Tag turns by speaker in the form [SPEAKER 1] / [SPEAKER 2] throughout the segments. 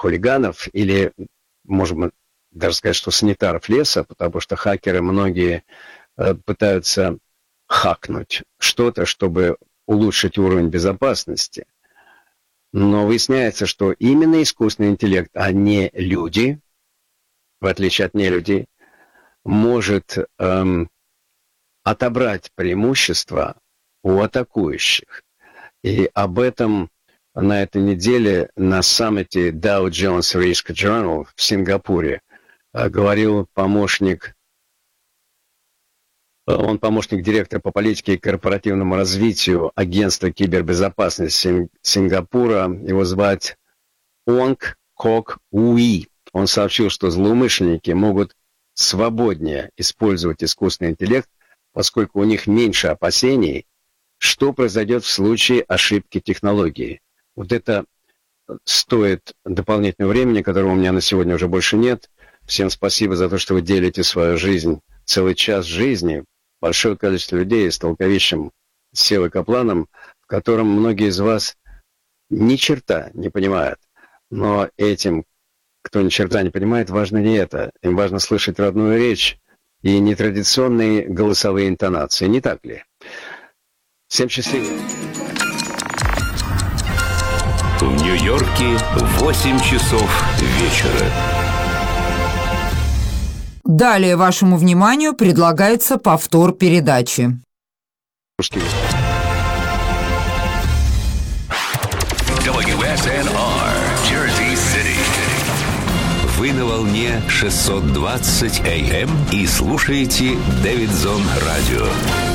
[SPEAKER 1] хулиганов или, можно даже сказать, что санитаров леса, потому что хакеры многие пытаются хакнуть что-то, чтобы улучшить уровень безопасности. Но выясняется, что именно искусственный интеллект, а не люди, в отличие от нелюдей, может отобрать преимущество у атакующих. И об этом на этой неделе на саммите Dow Jones Risk Journal в Сингапуре говорил помощник директора по политике и корпоративному развитию агентства кибербезопасности Сингапура. Его звать Онг Кок Уи. Он сообщил, что злоумышленники могут свободнее использовать искусственный интеллект, поскольку у них меньше опасений, что произойдет в случае ошибки технологии. Вот это стоит дополнительного времени, которого у меня на сегодня уже больше нет. Всем спасибо за то, что вы делите свою жизнь, целый час жизни. Большое количество людей с толковищем Севой Капланом, в котором многие из вас ни черта не понимают. Но этим, кто ни черта не понимает, важно не это. Им важно слышать родную речь и нетрадиционные голосовые интонации. Не так ли? Всем счастливо.
[SPEAKER 2] В Нью-Йорке 8 часов вечера.
[SPEAKER 3] Далее вашему вниманию предлагается повтор передачи.
[SPEAKER 2] WSNR, Jersey City. Вы на волне 620 AM и слушаете Дэвидсон Радио.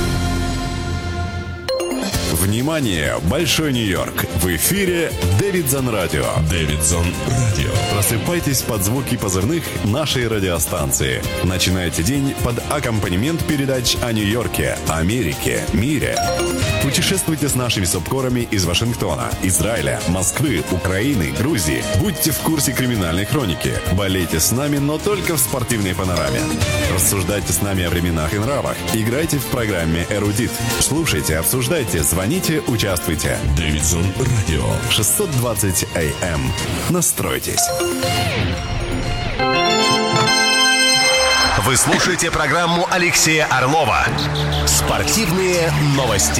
[SPEAKER 4] Внимание! Большой Нью-Йорк! В эфире Дэвидсон Радио. Дэвидсон Радио. Просыпайтесь под звуки позывных нашей радиостанции. Начинайте день под аккомпанемент передач о Нью-Йорке, Америке, мире. Путешествуйте с нашими субкорами из Вашингтона, Израиля, Москвы, Украины, Грузии. Будьте в курсе криминальной хроники. Болейте с нами, но только в спортивной панораме. Рассуждайте с нами о временах и нравах. Играйте в программе «Эрудит». Слушайте, обсуждайте, звоните, участвуйте. Дэвидсон Радио. 620 AM. Настройтесь.
[SPEAKER 5] Вы слушаете программу Алексея Орлова «Спортивные новости».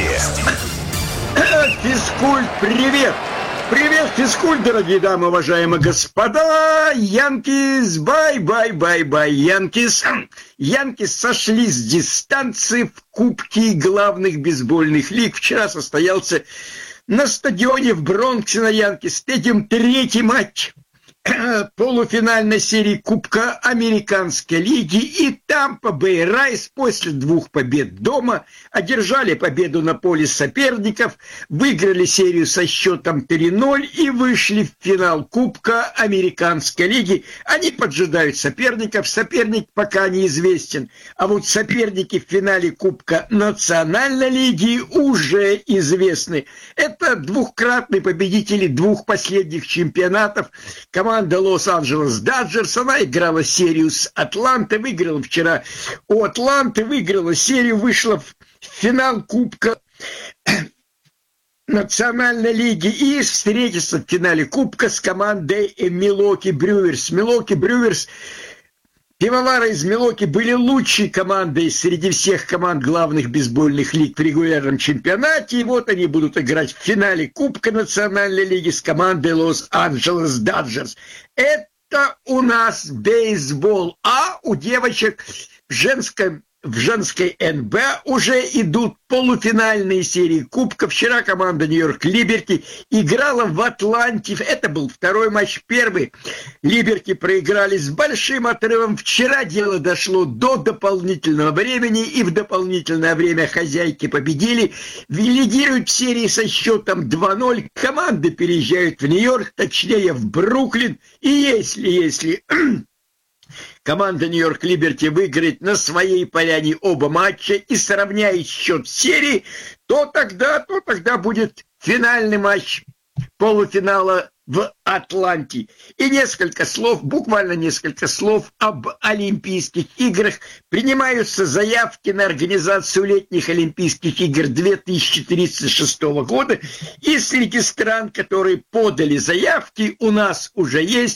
[SPEAKER 6] Физкульт, привет! Привет, физкульт, дорогие дамы, уважаемые господа! Янкис, бай-бай-бай-бай, Янкис! Янкис сошли с дистанции в Кубке главных бейсбольных лиг. Вчера состоялся на стадионе в Бронксе на Янкис Стадиум третий матч полуфинальной серии Кубка Американской лиги, и Тампа Бэй Райс после 2 побед дома одержали победу на поле соперников, выиграли серию со счетом 3-0 и вышли в финал Кубка Американской лиги. Они поджидают соперников, соперник пока неизвестен, а вот соперники в финале Кубка Национальной лиги уже известны. Это двукратные победители 2 последних чемпионатов. Команда Лос-Анджелес Даджерс, она играла серию с Атлантой, выиграла вчера у Атланты, выиграла серию, вышла в финал Кубка Национальной лиги и встретится в финале Кубка с командой Милуоки Брюверс. Милуоки Брюверс, пивовары из Милуоки были лучшей командой среди всех команд главных бейсбольных лиг в регулярном чемпионате. И вот они будут играть в финале Кубка Национальной лиги с командой Лос-Анджелес Даджерс. Это у нас бейсбол. А у девочек в женской НБ уже идут полуфинальные серии Кубка. Вчера команда Нью-Йорк Либерти играла в Атланте. Это был второй матч. Первый Либерти проиграли с большим отрывом. Вчера дело дошло до дополнительного времени, и в дополнительное время хозяйки победили. Лидируют в серии со счетом 2-0. Команды переезжают в Нью-Йорк, точнее в Бруклин. И если команда Нью-Йорк Либерти выиграет на своей поляне оба матча и сравняет счет серии, то тогда будет финальный матч полуфинала в Атланте. И буквально несколько слов об Олимпийских играх. Принимаются заявки на организацию летних Олимпийских игр 2036 года. И среди стран, которые подали заявки, у нас уже есть